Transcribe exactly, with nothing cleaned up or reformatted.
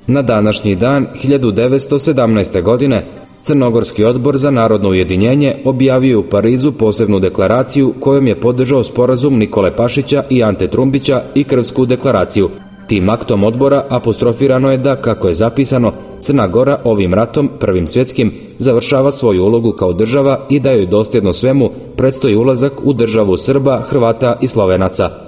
Na današnji dan hiljadu devetsto sedamnaeste. godine Crnogorski odbor za narodno ujedinjenje objavio je u Parizu posebnu deklaraciju kojom je podržao sporazum Nikole Pašića i Ante Trumbića i Krvsku deklaraciju. Tim aktom odbora apostrofirano je da, kako je zapisano, Crna Gora ovim ratom, prvim svjetskim, završava svoju ulogu kao država i da joj dosljedno svemu predstoji ulazak u državu Srba, Hrvata i Slovenaca.